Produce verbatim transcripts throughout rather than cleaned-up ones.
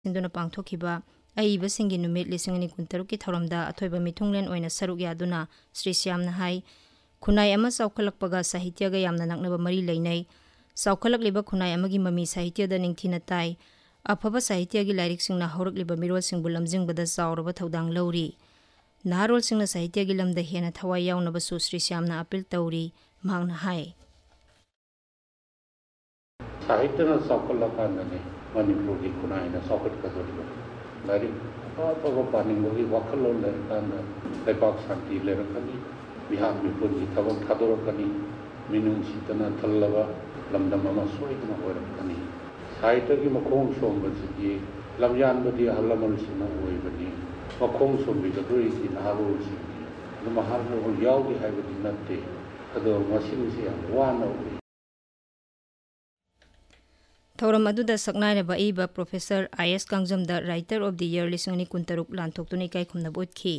सिंदुना पांगथोखिबा अईबसिंगी नुमित लिसिंग अनि कुंतरुक की थौरमदा अथोइबा मिथुंगलेन ओइना सरुक यादुना श्री श्यामना हाई खुनाई अमा चौखलकपगा साहित्यगा यामना नकनबा मरी लैनै चौखलकलिबा खुनाई अमगी ममी साहित्यदा निंगथिना ताई अफबा साहित्यगी लाइरिकसिंगना हौरकलिबा मिरोलसिंगबु लमजिंगबदा चावरबा थौदांग लौरी नहारोलसिंगना साहित्यगी लमदा हेना थवाई याउनबसु श्री श्यामना अपील तौरी मांगना हाई साहित्यना चौखलकानने मणिपुर की खुनाईना चौखटकदोरिबा लाइरिक अफबा पानिंगबगी वाखलोन लेरकाना लेपाक शांति लेरकनी बिहार मिपुरगी थबक थादोरकनी मिनुंग सितना थल्लबा लमदम अमा सोइदना होरकनी साहित्य की मखोंग सोमबसिगी लमयानबदी हल्लमलसिना ओइबनी मखोंग सोमबिदोरिगी नहारोलसिंगी नमहारनो याउगी हाइबदी नत्ते अदो मसिंगसे याम वाना ओइ थौरम अदुदा सकनाइरबा इबा professor I S कांगजमदा writer of the year लिसिंगनी कुंतरुक लांथोक्तुनी इकाई खुमना बोदखी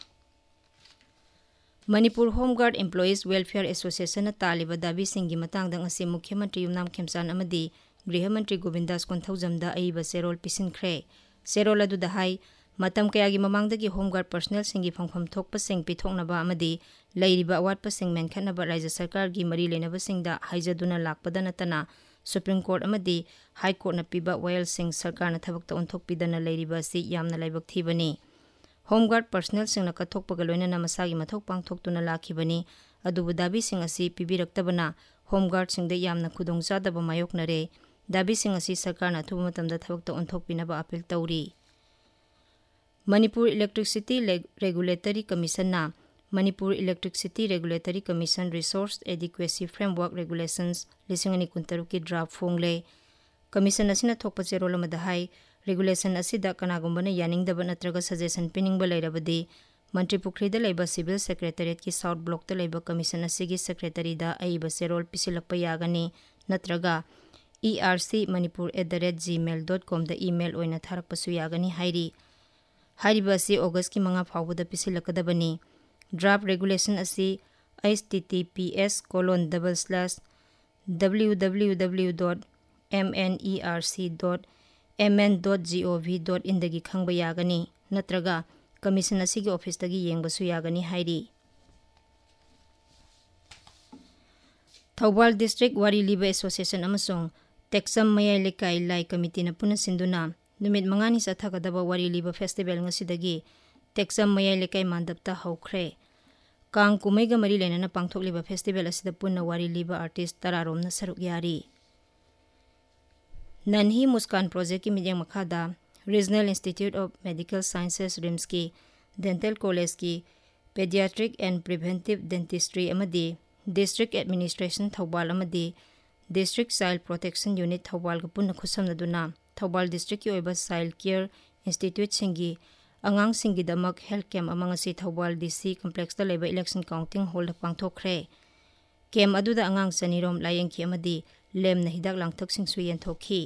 Manipur home guard employees welfare association तालिबा दाबी सिंगी मतंगदा ngasi मुख्यमंत्री युमनाम खेमसान अमदी गृह मंत्री गोविंदास कोंथौजमदा अइबा सेरोल पिसिनख्रे सेरोल अदुदा हाई मतम कयागी ममांगदगी होम गार्ड पर्सनल सिंगी फंगफम थोकपा सिंग पिथोकनबा अमदी लैरिबा अवाटपा सिंग मेनखनबा राज्य सरकार की मरी लेनबा सिंगदा हाइजदुना लाकपदा नतना सुप्रीम कोर्ट अमदी हाई कोर्ट न पीबा वायल सिंग सरकार न थबक ओंथोकपीदना लैरिबा सि यामना लाइबक थीबनी होम गार्ड पर्सनल सिंगना कथोकपगा लोइनना मसागी मथौक पांगथोक्तुना लाखिबनी अदुबु दाबी सिंग असि पिबिरक्तबना होम गार्ड सिंगदा यामना खुदोंचादबा मायोकनरे दाबी सिंग असि सरकार न अथुबा मतमदा थबक ओंथोकपिनबा appeal तौरी Manipur electricity regulatory commission ना Manipur electricity regulatory commission resource adequacy framework regulations लिसिंग अनि कुंतरुक की ड्राफ्ट फोंगले कमीशन असिना थोकपा चेरोल अमदा हाई रेगुलेशन असिदा कनागुंबना यानिंगदबा नत्रगा सजेशन पिनिंगबा लैरबदी मंत्री पुखरीदा लैबा सिविल सेक्रेटरीट की साउथ ब्लॉक लैबा कमीशन असिगी सेक्रेटरीदा अइबा सेरोल पिसिलक्पा यागनी नत्रगा E R C Manipur at the rate Gmail dot com दा ईमेल ओइना थारकपसु यागनी हाइरी हाइरिबा असि August की मंगा फाउबदा पिसिलकदबनी ड्राफ्ट रेगुलेशन असी H T T P S colon double slash W W W dot M N E R C dot M N dot G O V dot in दगी खंगबा यागनी नत्रगा commission असिगी office दगी येंगबसु यागनी हाइरी Thoubal district वारी लिबा association अमसोंग टेक्सम मयाई लेकाई लाई committee न पुना सिंदुना नुमित मंगानी सथगदबा वारी लिबा festival ngsidagi टेक्सम मयाई लेकाई मांदबता हौख्रे Kong कुमैगा मरी लेना पांगथोकलिबा festival असिदा पुना वारी लिबा आर्टिस्ट तरारोमना सरुक यारी ननही मुस्कान प्रोजेक्ट की मिजेंग मखादा regional institute of medical sciences RIMS की डेंटल कॉलेज की paediatric and preventive dentistry अमदी district administration Thoubal अमदी district child protection unit Thoubal का पुनः खुसमनदुना थौबाल डिस्ट्रिक्ट की ओइबा child care institute सिंगी अंगांग सिंगीदमक health camp among असि थौबाल डीसी कॉम्प्लेक्स दा लेबा इलेक्शन काउंटिंग हॉल दा पांगथोखरे कैम्प अदुदा अंगांग चनिरोम लायंखी अमदी लेमना हिदाक लांगथक सिंगसु येंथोखी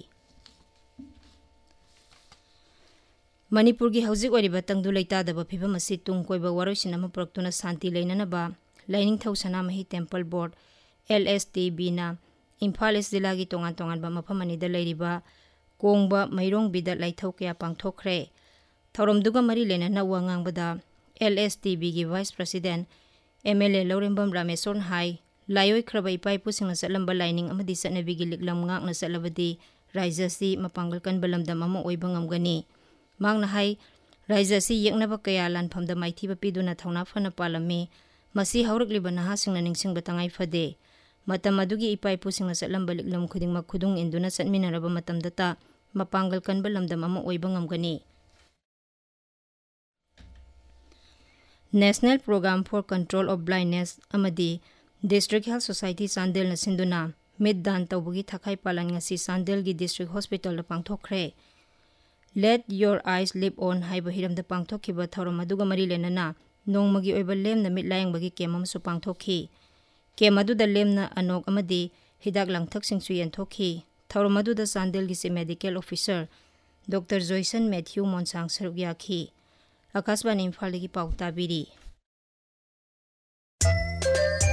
मणिपुर की हौजिक ओरिबा तंगदु लैतादबा फिबम असि तुंग कोइबा वारोइसिन अमा पुरक्तुना शांति लैननबा लाइनिंगथौ Sanamahi temple board L S T B ना इम्फाल ईस्ट जिला की तोंगान तोंगानबा मफम अनिदा लैरिबा कोंगबा मैरोंग बिदा लाइथौ कया पांगथोखरे थौरमदुगा मरी लेनना वा ngangbada L S T B की vice president M L A लौरेंबम Rameshwar high लायोय Kharba इपाई पुसिंगना चलंबा lining अमदी चटनबीगी लिकलम ngakna चलबदी राइजसी मपांगल कनबा लमदम अमा ओइबा ngamgani मांगना हाई राइजसी येकनबा कया लानफमदा माइथीबा पिदुना थौना फना पालमी मसी हौरकलिबा नहासिंगना निंगसिंगबा तंगाई फदे मतम अदुगी इपाई पुसिंगना चलंबा लिकलम खुदिंगमा खुदुंग इंदुना चटमिनरबा मतमदता मपांगल कनबा लमदम अमा ओइबा ngamgani national programme for control of blindness अमदी district health society Chandel न सिंदुना मिड दान तौबगी थखाई पालन ngasi चांदेल की डिस्ट्रिक्ट हॉस्पिटल दा पांगथोखरे let your eyes live on हाइबा हिरमदा पांगथोखिबा थौरम अदुगा मरी लेनना नोंमगी ओइबा लेमना मिट लायंगबगी केम अमसु पांगथोखी केम अदुदा लेमना अनोक अमदी हिदाक लांगथक सिंगसु येंथोखी थौरम अदुदा चांदेल की मेडिकल ऑफिसर डॉक्टर जॉयसन मैथ्यू मोनसांग सरुक याखी आकाशवाणी इम्फाल की पाउ ताबिरी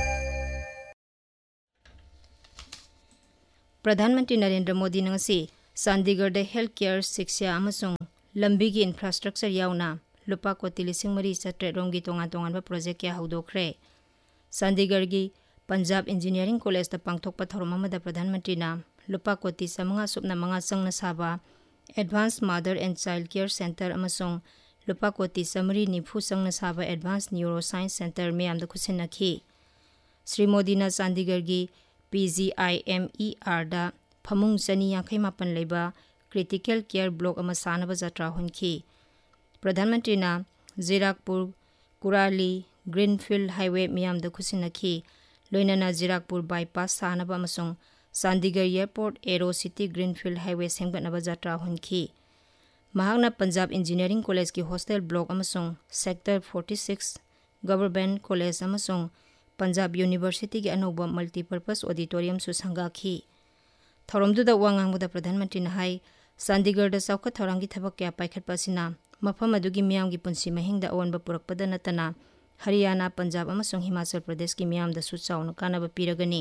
प्रधानमंत्री नरेंद्र मोदी ने ngasi चंडीगढ़ हेल्थ केयर शिक्षा अमसुंग लंबी की इंफ्रास्ट्रक्चर याउना लुपा कोटी लिसिंग मरी चट्रेट रोम की तोंगा तोंगा प्रोजेक्ट क्या हौदोखरे चंडीगढ़ की पंजाब इंजीनियरिंग कॉलेज पांथोप थौरम प्रधानमंत्री लुपा कोटी समंगा सुपना मंगा चंगना साबा advance mother and child care centre अमसुंग लुपा कोटी समरी निफु चंगना साबा एडवांस न्यूरो साइंस सेंटर में खुसिनखी श्री मोदी ने चंडीगढ़ की P G I M E R दा फमुंग चनी यांखै मापन लेबा क्रिटिकल केयर ब्लॉक अमा सानब जत्रा हुनखी प्रधानमंत्री ना जीराकपुर Kurali greenfield highway मियाम the खुसिनखी लोइनना जीराकपुर bypass सानब अमसुंग Chandigarh airport arrow city greenfield highway सेंगबनब जत्रा हुनखी महागना पंजाब इंजीनियरिंग कॉलेज की hostel block अमसुंग sector forty six government college अमसुंग Punjab university की अनौब मल्टीपर्पज ऑडिटोरियम सु संगाखी थौरमदुदा वांगांगबदा प्रधानमंत्री हाई चंडीगढ़ चौखट थौरांगी थबक क्या पाइखटपासिना मफम अदुगी मियाम की पुंसी महिंगदा अवनब पुरकपदा नतना हरियाणा पंजाब अमसुंग हिमाचल प्रदेश की मियामदसु चाउन कानब पीरगनी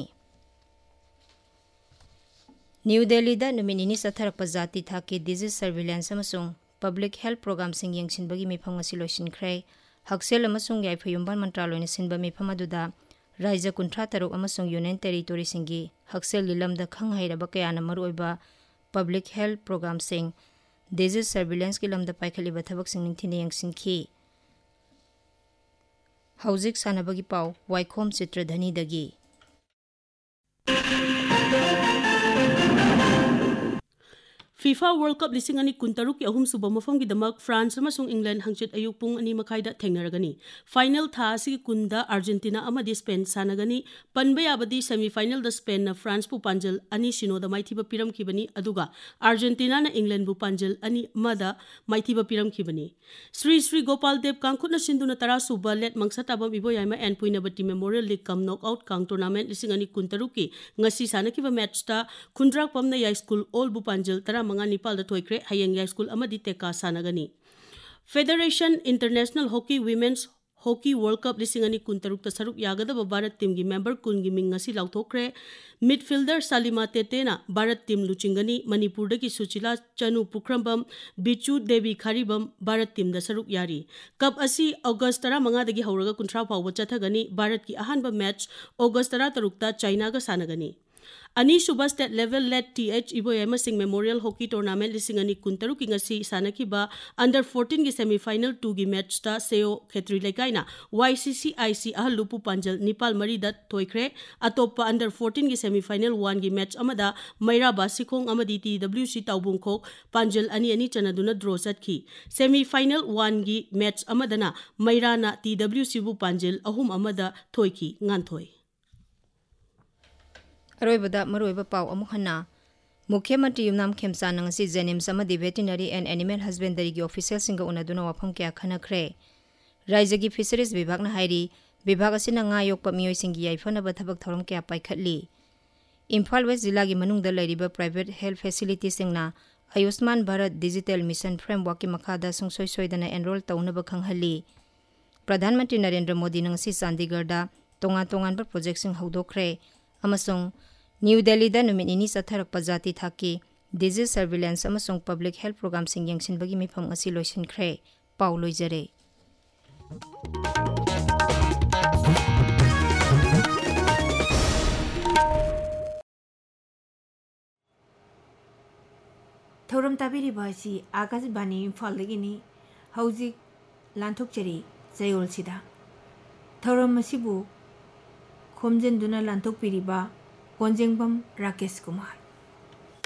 न्यू दिल्ली दा नुमित निनी चथरप जाति थाकी disease surveillance अमसुंग public health programme सिंग यंगसिनबगी मिफम ngasi लोइसिनख्रे हक्सेल अमसुंग याइफयुंबन मंत्रालय ने सिनबा मिफम अदुदा राज्य कुंठ्रा तरुक अमसुंग union territory सिंगी हक्सेल लिलमदा खंग हैरब कयाना मरुओइबा public health programme सिंग डिजीज सर्विलेंस की लमदा पाइखलिबा थबक सिंग निंथिने यंगसिनखी हौजिक सानबगी पाव वाइखोम चित्रधनी दगी फीफा वर्ल्ड कप लिसिंग अनि कुंतरुक की अहुम सुब मफम की दमक फ्रांस अमसुंग इंग्लैंड हंगचित अयुक पुंग अनि मखाइदा थेंगनरगनी फाइनल था असि कुंदा Argentina अमदि Spain सानगनी पनबे याबदी semifinal the Spain न फ्रांस पु पांजल अनि सिनो द माइथिबा पिरम खिबनी अदुगा अर्जेंटीना न इंग्लैंड बु पांजल अनि मदा माइथिबा पिरम खिबनी श्री श्री गोपाल देव कांखुत न सिंधु न तरा सुब late मंगसताबम इबोयामा N पुइनबती memorial league cum knockout count tournament लिसिंग अनि कुंतरुक की ngasi सानकिबा मैच ता खुंद्राक पमना याई स्कूल ऑल बु पांजल तरा मंगा निपाल थोइख्रे हयंग याई स्कूल अमदि टेका सानगनी federation international hockey women's hockey world cup लिसिंग अनि कुंतरुक सरुक यागदब भारत टीम की मेंबर कुन की Ming ngasi लाउथोख्रे midfielder सालिमा तेतेना Bharat team लुचिंगनी Manipur की सुचिला चनु पुख्रमबम बिचू देवी खारीबम भारत टीम द सरुक यारी कप असि अगस्त तरा मंगा दगी हौरगा कुंथ्रा फाव चथगनी भारत की अहानबा मैच अगस्त तरा तरुकता चाइना गा सानगनी अनि सुबह state level late TH इबोयम Singh memorial hockey tournament लिसिंग अनि कुंतरु की ngasi सानकिबा अंडर फोर्टीन की सेमीफाइनल टू की मैच ता सेओ खेत्री लेकाइना वाईसीसीआईसी अहलुपु पांजल निपाल मरी दत थोइख्रे अतोप अंडर फोर्टीन की सेमीफाइनल वन की मैच अमदा मैरा बासिखोंग अमदी टीडब्ल्यूसी ताउबुंखोक पांजल अनि अनि चनदुना ड्रॉ चतखी सेमीफाइनल वन की मैच अमदना मैराना टीडब्ल्यूसी बु पांजल अहुम अमदा थोइखी nganthoi अरोइबदा मरोइबा पाव अमुक हन्ना मुख्यमंत्री Yumnam खेमचान ngasi जेनिम्स अमदि veterinary and animal husbandry की ऑफिशियल सिंग उनदुना वाफम क्या खनख्रे राज्य की फिशरीज विभाग न हाइरी विभाग असिना nga योकप मियोय सिंगी याइफनब थबक थौरम क्या पाइखटली इम्फाल वेस्ट जिला की मनुंग the लैरिबा private health facility सिंगना Ayushman Bharat digital mission framework की मखादा सुंगसोय सोयदना एनरोल तौनब खंगहली प्रधानमंत्री नरेंद्र मोदी ngasi चंडीगढ़ तोंगा तोंगान प्रोजेक्ट सिंग हौदोख्रे अमसुंग न्यू दिल्ली दा नुमित निनी चथरक जाति थाकी disease surveillance अमसुंग public health programme सिंग यंगसिनबगी मिफम ngasi लोइसिनख्रे पाउ लोइजरे थौरम ताबिरी बासी आकाशवाणी इम्फालदगिनी हौजिक लांथोकचरी जयोलसिदा थौरम मसिबु खोमजेंदुना लांथोकपिरिबा कोंजेंबम राकेश कुमार।